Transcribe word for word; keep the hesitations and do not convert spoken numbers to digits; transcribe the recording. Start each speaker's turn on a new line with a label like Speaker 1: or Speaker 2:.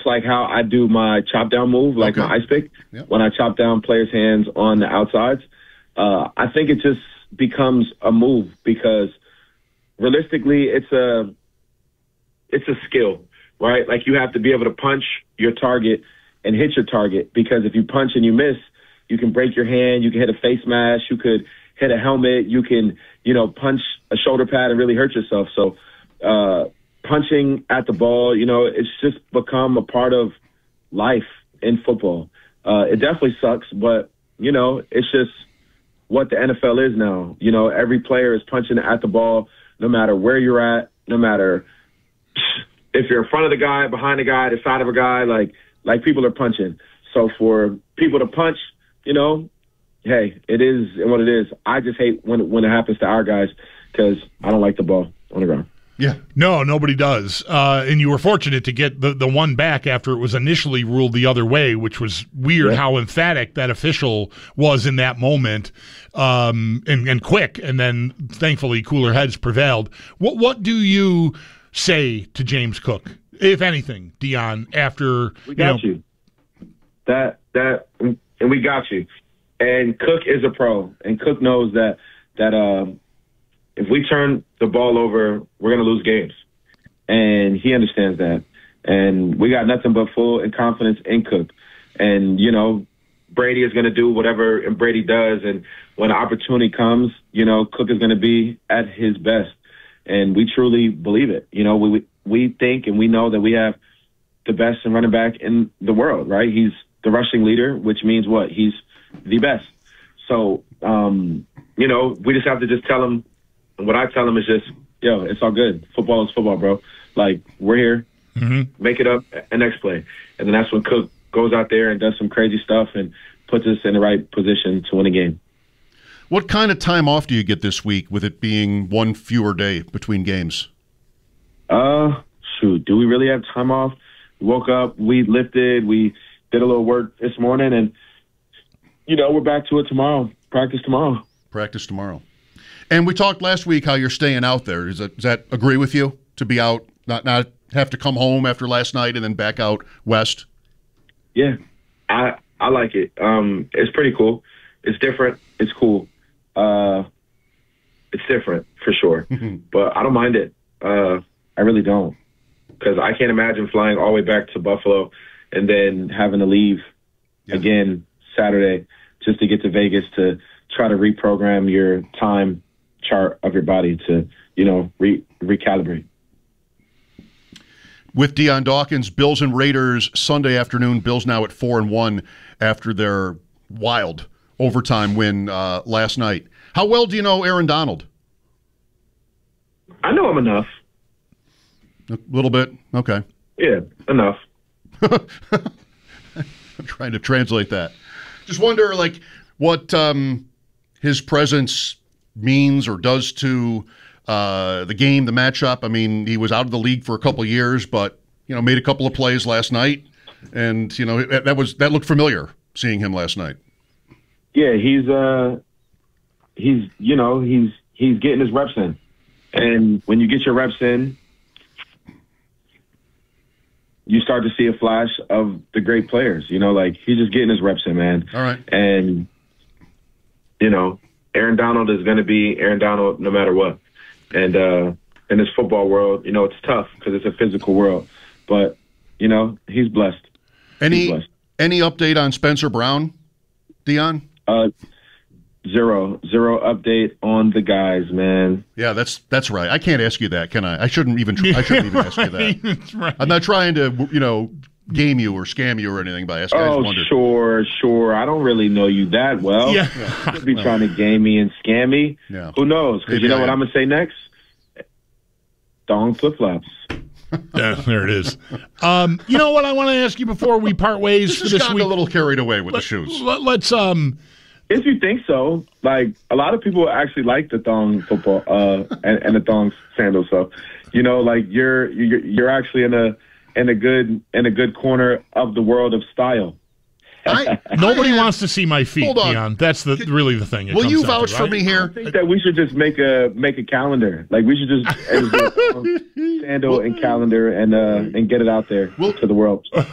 Speaker 1: almost like how I do my chop down move, like
Speaker 2: Okay.
Speaker 1: my ice pick,
Speaker 2: Yep.
Speaker 1: when I chop down players' hands on the outsides. Uh, I think it just becomes a move because realistically, it's a it's a skill, right? Like you have to be able to punch your target and hit your target, because if you punch and you miss, you can break your hand, you can hit a face mash, you could hit a helmet, you can, you know, punch a shoulder pad and really hurt yourself. So uh, punching at the ball, you know, it's just become a part of life in football. Uh, it definitely sucks, but, you know, it's just what the N F L is now. You know, every player is punching at the ball, no matter where you're at, no matter if you're in front of the guy, behind the guy, the side of a guy, like, like people are punching. So for people to punch, you know, hey, it is what it is. I just hate when when it happens to our guys because I don't like the ball on the ground.
Speaker 3: Yeah. No, nobody does. Uh, and you were fortunate to get the, the one back after it was initially ruled the other way, which was weird
Speaker 1: Yeah.
Speaker 3: how emphatic that official was in that moment, um, and, and quick. And then, thankfully, cooler heads prevailed. What what do you say to James Cook, if anything, Dion, after
Speaker 1: We
Speaker 3: you
Speaker 1: got
Speaker 3: know,
Speaker 1: you. That that and we got you. And Cook is a pro, and Cook knows that that um, if we turn the ball over, we're gonna lose games, and he understands that. And we got nothing but full and confidence in Cook. And you know, Brady is gonna do whatever and Brady does, and when the opportunity comes, you know, Cook is gonna be at his best, and we truly believe it. You know, we we think and we know that we have the best running back in the world, right? He's the rushing leader, which means what? He's the best. So, um, you know, we just have to just tell him, and what I tell him is just, yo, it's all good. Football is football, bro. Like, we're here.
Speaker 3: Mm-hmm.
Speaker 1: Make it up and next play. And then that's when Cook goes out there and does some crazy stuff and puts us in the right position to win a game.
Speaker 2: What kind of time off do you get this week with it being one fewer day between games?
Speaker 1: Uh, shoot, do we really have time off? We woke up, we lifted, we did a little work this morning, and, you know, we're back to it tomorrow. Practice tomorrow.
Speaker 2: Practice tomorrow. And we talked last week how you're staying out there. Does that, does that agree with you to be out, not not have to come home after last night and then back out west?
Speaker 1: Yeah, I I like it. Um, it's pretty cool. It's different. It's cool. Uh, it's different for sure, but I don't mind it. Uh, I really don't, because I can't imagine flying all the way back to Buffalo and then having to leave
Speaker 2: Yeah.
Speaker 1: again Saturday just to get to Vegas to try to reprogram your time chart of your body to, you know, re- recalibrate.
Speaker 2: With Dion Dawkins, Bills and Raiders Sunday afternoon. Bills now at four and one after their wild overtime win uh, last night. How well do you know Aaron Donald?
Speaker 1: I know him enough.
Speaker 2: A little bit. Okay.
Speaker 1: Yeah, enough.
Speaker 2: I'm trying to translate that. Just wonder, like, what um, his presence means or does to uh, the game, the matchup. I mean, he was out of the league for a couple of years, but you know, made a couple of plays last night, and you know that, that was that looked familiar. Seeing him last night.
Speaker 1: Yeah, he's uh, he's you know he's he's getting his reps in, and when you get your reps in, you start to see a flash of the great players. You know, like he's just getting his reps in, man.
Speaker 2: All right.
Speaker 1: And you know, Aaron Donald is going to be Aaron Donald no matter what. And uh, in this football world, you know, it's tough because it's a physical world. But you know, he's blessed.
Speaker 2: Any
Speaker 1: He's blessed.
Speaker 2: any update on Spencer Brown, Dion?
Speaker 1: Uh, zero, zero update on the guys, man.
Speaker 2: Yeah, that's that's right. I can't ask you that, can I? I shouldn't even. I shouldn't even ask you that.
Speaker 3: That's right.
Speaker 2: I'm not trying to, you know, game you or scam you or anything by asking. I just
Speaker 1: Oh,
Speaker 2: wondered.
Speaker 1: sure, sure. I don't really know you that well.
Speaker 3: Yeah.
Speaker 1: You could be trying to game me and scam me.
Speaker 2: Yeah.
Speaker 1: Who knows? Because
Speaker 2: Maybe
Speaker 1: you know
Speaker 2: I
Speaker 1: what
Speaker 2: am.
Speaker 1: I'm going to say next? Thong flip-flops.
Speaker 3: Yeah, there it is. Um, you know what I want to ask you before we part ways
Speaker 2: This
Speaker 3: for
Speaker 2: has
Speaker 3: this
Speaker 2: gotten
Speaker 3: week?
Speaker 2: a little carried away with the shoes.
Speaker 3: Let, let's um.
Speaker 1: If you think so, like, a lot of people actually like the thong football uh, and, and the thong sandals. So, you know, like, you're, you're you're actually in a in a good in a good corner of the world of style.
Speaker 2: I,
Speaker 3: Nobody
Speaker 2: I,
Speaker 3: wants to see my feet,
Speaker 2: Hold on.
Speaker 3: Dion. That's the really the thing. it
Speaker 2: Will
Speaker 3: comes
Speaker 2: you
Speaker 3: down to,
Speaker 2: vouch for
Speaker 3: right?
Speaker 2: me here?
Speaker 1: I think that we should just make a make a calendar. Like, we should just uh, sandal and calendar and uh, and get it out there
Speaker 2: We'll-
Speaker 1: to the world.